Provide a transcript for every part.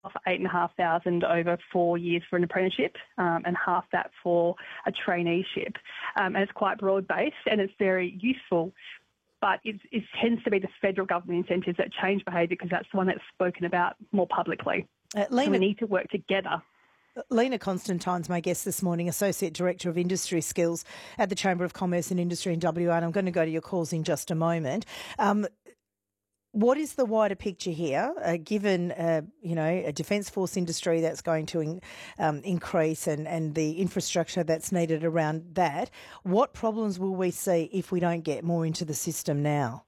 $8,500 over 4 years for an apprenticeship, and half that for a traineeship. And it's quite broad-based and it's very useful. But it tends to be the federal government incentives that change behaviour, because that's the one that's spoken about more publicly. Lena, so we need to work together. Lena Constantine's my guest this morning, Associate Director of Industry Skills at the Chamber of Commerce and Industry in WA, and I'm going to go to your calls in just a moment. What is the wider picture here, given, a Defence Force industry that's going to increase and the infrastructure that's needed around that? What problems will we see if we don't get more into the system now?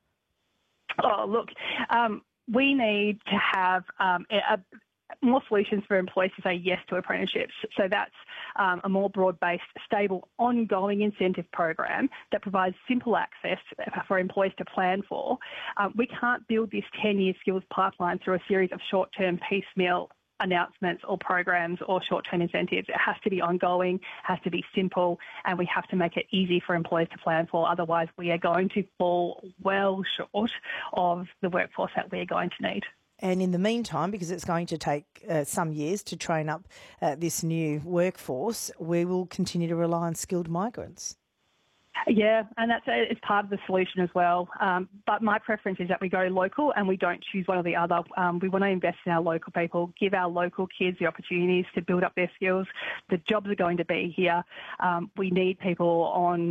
Oh, look, we need to have more solutions for employees to say yes to apprenticeships. So that's a more broad-based, stable, ongoing incentive program that provides simple access for employees to plan for. We can't build this 10-year skills pipeline through a series of short-term piecemeal announcements or programs or short-term incentives. It has to be ongoing, has to be simple, and we have to make it easy for employees to plan for. Otherwise, we are going to fall well short of the workforce that we're going to need. And in the meantime, because it's going to take some years to train up this new workforce, we will continue to rely on skilled migrants. Yeah, and it's part of the solution as well. But my preference is that we go local and we don't choose one or the other. We want to invest in our local people, give our local kids the opportunities to build up their skills. The jobs are going to be here. We need people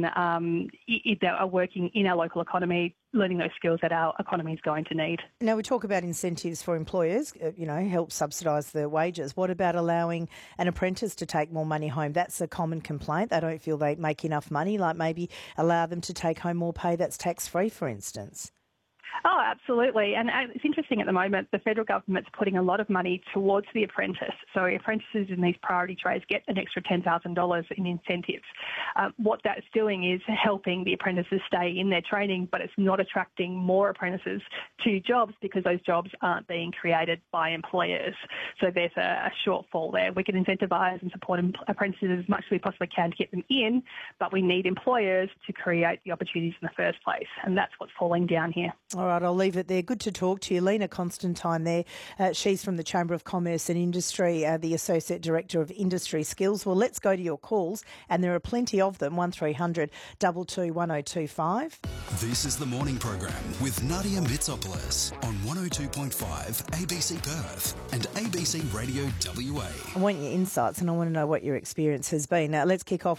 that are working in our local economy, learning those skills that our economy is going to need. Now, we talk about incentives for employers, help subsidise the wages. What about allowing an apprentice to take more money home? That's a common complaint. They don't feel they make enough money, like maybe allow them to take home more pay that's tax-free, for instance. Oh, absolutely. And it's interesting at the moment, the federal government's putting a lot of money towards the apprentice. So apprentices in these priority trades get an extra $10,000 in incentives. What that's doing is helping the apprentices stay in their training, but it's not attracting more apprentices to jobs because those jobs aren't being created by employers. So there's a shortfall there. We can incentivise and support apprentices as much as we possibly can to get them in, but we need employers to create the opportunities in the first place. And that's what's falling down here. All right, I'll leave it there. Good to talk to you. Lena Constantine there. She's from the Chamber of Commerce and Industry, the Associate Director of Industry Skills. Well, let's go to your calls, and there are plenty of them, 1300 22 1025. This is the morning program with Nadia Mitsopoulos on 102.5 ABC Perth and ABC Radio WA. I want your insights and I want to know what your experience has been. Now, let's kick off